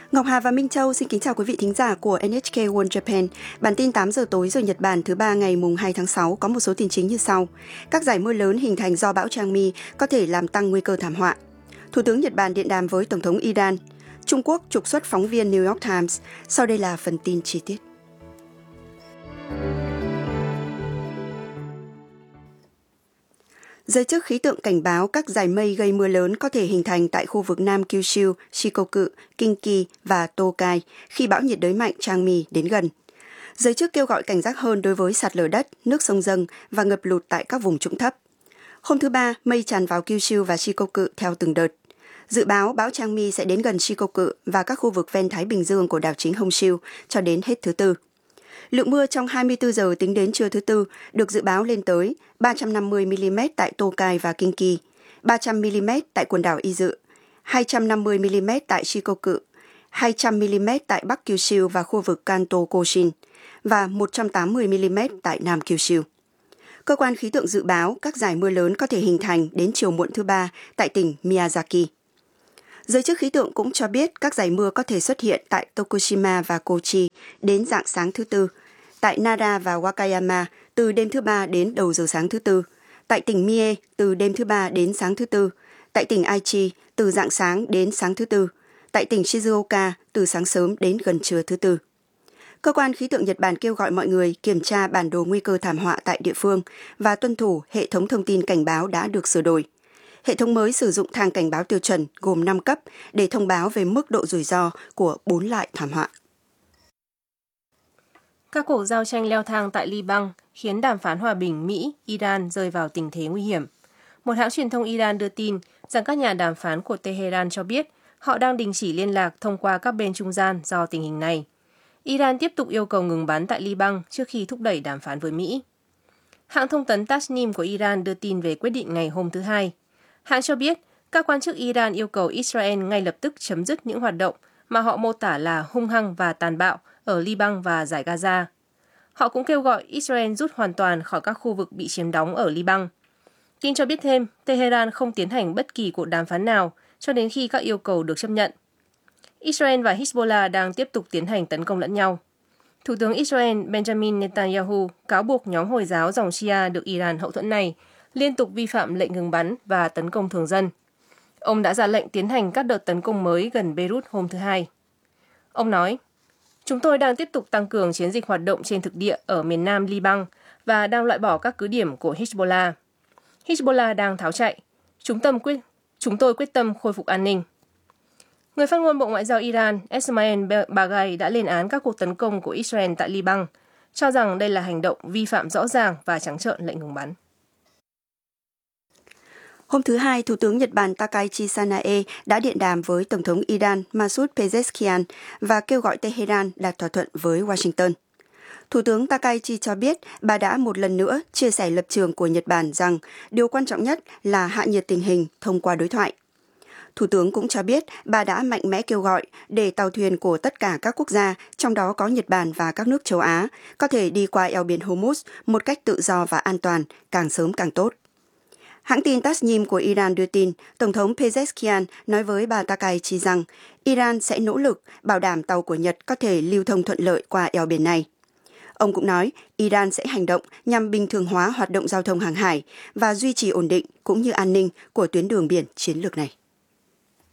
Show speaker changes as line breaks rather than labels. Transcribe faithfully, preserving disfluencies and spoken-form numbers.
Ngọc Hà và Minh Châu xin kính chào quý vị thính giả của en hát ca World Japan. Bản tin tám giờ tối giờ Nhật Bản thứ ba ngày mùng hai tháng sáu có một số tin chính như sau. Các dải mưa lớn hình thành do bão Changmi có thể làm tăng nguy cơ thảm họa. Thủ tướng Nhật Bản điện đàm với Tổng thống Iran. Trung Quốc trục xuất phóng viên New York Times. Sau đây là phần tin chi tiết. Giới chức khí tượng cảnh báo các dải mây gây mưa lớn có thể hình thành tại khu vực Nam Kyushu, Shikoku, Kinki và Tokai khi bão nhiệt đới mạnh Changmi đến gần. Giới chức kêu gọi cảnh giác hơn đối với sạt lở đất, nước sông dâng và ngập lụt tại các vùng trũng thấp. Hôm thứ Ba, mây tràn vào Kyushu và Shikoku theo từng đợt. Dự báo bão Changmi sẽ đến gần Shikoku và các khu vực ven Thái Bình Dương của đảo chính Honshu cho đến hết thứ Tư. Lượng mưa trong hai mươi tư giờ tính đến trưa thứ Tư được dự báo lên tới ba trăm năm mươi mi-li-mét tại Tokai và Kinki, ba trăm mi-li-mét tại quần đảo Izu, hai trăm năm mươi mi-li-mét tại Shikoku, hai trăm mi-li-mét tại Bắc Kyushu và khu vực Kanto Koshin và một trăm tám mươi mi-li-mét tại Nam Kyushu. Cơ quan khí tượng dự báo các dải mưa lớn có thể hình thành đến chiều muộn thứ Ba tại tỉnh Miyazaki. Giới chức khí tượng cũng cho biết các dải mưa có thể xuất hiện tại Tokushima và Kochi đến rạng sáng thứ Tư, tại Nara và Wakayama từ đêm thứ Ba đến đầu giờ sáng thứ Tư, tại tỉnh Mie từ đêm thứ Ba đến sáng thứ Tư, tại tỉnh Aichi từ rạng sáng đến sáng thứ Tư, tại tỉnh Shizuoka từ sáng sớm đến gần trưa thứ Tư. Cơ quan khí tượng Nhật Bản kêu gọi mọi người kiểm tra bản đồ nguy cơ thảm họa tại địa phương và tuân thủ hệ thống thông tin cảnh báo đã được sửa đổi. Hệ thống mới sử dụng thang cảnh báo tiêu chuẩn gồm năm cấp để thông báo về mức độ rủi ro của bốn loại thảm họa.
Các cuộc giao tranh leo thang tại Liban khiến đàm phán hòa bình Mỹ-Iran rơi vào tình thế nguy hiểm. Một hãng truyền thông Iran đưa tin rằng các nhà đàm phán của Tehran cho biết họ đang đình chỉ liên lạc thông qua các bên trung gian do tình hình này. Iran tiếp tục yêu cầu ngừng bắn tại Liban trước khi thúc đẩy đàm phán với Mỹ. Hãng thông tấn Tasnim của Iran đưa tin về quyết định ngày hôm thứ Hai. Hãng cho biết các quan chức Iran yêu cầu Israel ngay lập tức chấm dứt những hoạt động mà họ mô tả là hung hăng và tàn bạo ở Liban và Dải Gaza. Họ cũng kêu gọi Israel rút hoàn toàn khỏi các khu vực bị chiếm đóng ở Liban. Tin cho biết thêm, Tehran không tiến hành bất kỳ cuộc đàm phán nào cho đến khi các yêu cầu được chấp nhận. Israel và Hezbollah đang tiếp tục tiến hành tấn công lẫn nhau. Thủ tướng Israel Benjamin Netanyahu cáo buộc nhóm Hồi giáo dòng Shia được Iran hậu thuẫn này liên tục vi phạm lệnh ngừng bắn và tấn công thường dân. Ông đã ra lệnh tiến hành các đợt tấn công mới gần Beirut hôm thứ Hai. Ông nói, chúng tôi đang tiếp tục tăng cường chiến dịch hoạt động trên thực địa ở miền nam Liban và đang loại bỏ các cứ điểm của Hezbollah. Hezbollah đang tháo chạy. Chúng, tâm quyết, chúng tôi quyết tâm khôi phục an ninh. Người phát ngôn Bộ Ngoại giao Iran Esmail Baghai đã lên án các cuộc tấn công của Israel tại Liban, cho rằng đây là hành động vi phạm rõ ràng và trắng trợn lệnh ngừng bắn.
Hôm thứ Hai, Thủ tướng Nhật Bản Takaichi Sanae đã điện đàm với Tổng thống Iran Masoud Pezeshkian và kêu gọi Tehran đạt thỏa thuận với Washington. Thủ tướng Takaichi cho biết bà đã một lần nữa chia sẻ lập trường của Nhật Bản rằng điều quan trọng nhất là hạ nhiệt tình hình thông qua đối thoại. Thủ tướng cũng cho biết bà đã mạnh mẽ kêu gọi để tàu thuyền của tất cả các quốc gia, trong đó có Nhật Bản và các nước châu Á, có thể đi qua eo biển Hormuz một cách tự do và an toàn, càng sớm càng tốt. Hãng tin Tasnim của Iran đưa tin, Tổng thống Pezeshkian nói với bà Takaichi rằng Iran sẽ nỗ lực bảo đảm tàu của Nhật có thể lưu thông thuận lợi qua eo biển này. Ông cũng nói Iran sẽ hành động nhằm bình thường hóa hoạt động giao thông hàng hải và duy trì ổn định cũng như an ninh của tuyến đường biển chiến lược này.